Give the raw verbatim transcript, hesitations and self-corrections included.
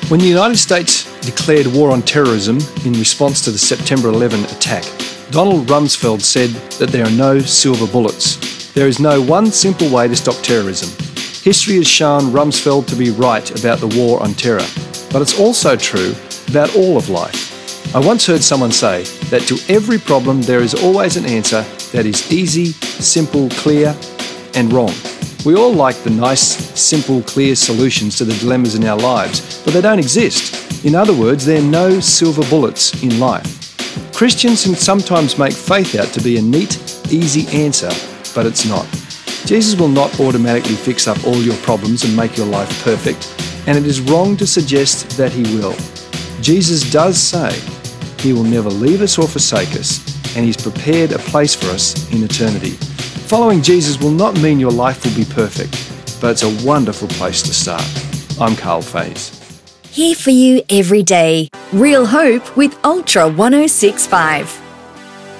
When the United States declared war on terrorism in response to the September eleventh attack, Donald Rumsfeld said that there are no silver bullets. There is no one simple way to stop terrorism. History has shown Rumsfeld to be right about the war on terror, but it's also true about all of life. I once heard someone say that to every problem there is always an answer that is easy, simple, clear, and wrong. We all like the nice, simple, clear solutions to the dilemmas in our lives, but they don't exist. In other words, there are no silver bullets in life. Christians can sometimes make faith out to be a neat, easy answer, but it's not. Jesus will not automatically fix up all your problems and make your life perfect, and it is wrong to suggest that he will. Jesus does say he will never leave us or forsake us, and he's prepared a place for us in eternity. Following Jesus will not mean your life will be perfect, but it's a wonderful place to start. I'm Carl Faze. Here for you every day. Real Hope with Ultra one oh six point five.